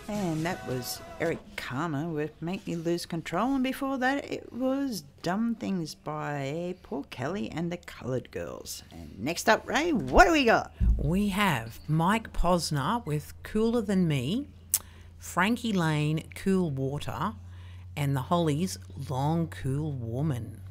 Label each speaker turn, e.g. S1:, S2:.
S1: And that was Eric Carmer with Make Me Lose Control, and before that it was Dumb Things by Paul Kelly and the Coloured Girls. And next up, Ray, what do we got?
S2: We have Mike Posner with Cooler Than Me, Frankie Lane, Cool Water, and the Hollies, Long Cool Woman.